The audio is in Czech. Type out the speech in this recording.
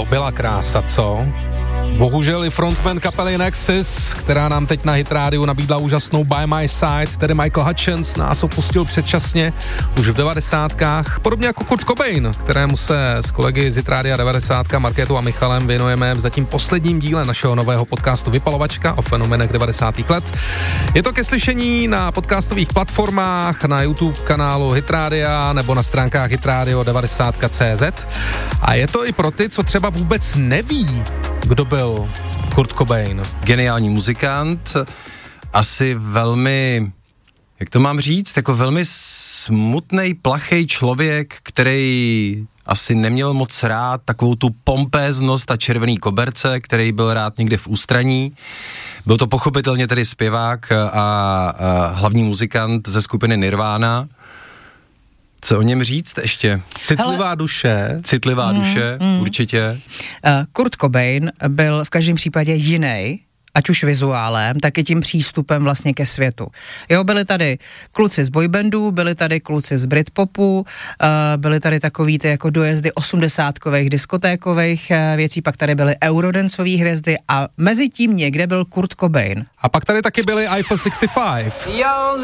byla krása, co? Bohužel i frontman kapely Nexus, která nám teď na Hit rádiu nabídla úžasnou By My Side, tedy Michael Hutchence, nás opustil předčasně už v 90kách, podobně jako Kurt Cobain, kterému se s kolegy z Hit rádia 90 Markétou a Michalem věnujeme v zatím posledním díle našeho nového podcastu Vypalovačka o fenomenech 90. let. Je to ke slyšení na podcastových platformách, na YouTube kanálu Hit rádia nebo na stránkách hitradio90.cz a je to i pro ty, co třeba vůbec neví, kdo byl Kurt Cobain. Geniální muzikant, asi velmi, jak to mám říct, jako velmi smutnej, plachej člověk, který asi neměl moc rád takovou tu pompéznost a červený koberce, který byl rád někde v ústraní. Byl to pochopitelně tedy zpěvák a hlavní muzikant ze skupiny Nirvana. Co o něm říct ještě? Citlivá duše. Citlivá duše, určitě. Kurt Cobain byl v každém případě jiný, ať už vizuálem, tak i tím přístupem vlastně ke světu. Jo, byli tady kluci z boybandů, byli tady kluci z Britpopu, byli tady takový ty jako dojezdy 80kových diskotékových věcí, pak tady byly eurodancové hvězdy a mezi tím někde byl Kurt Cobain. A pak tady taky byli Eiffel 65. Yo,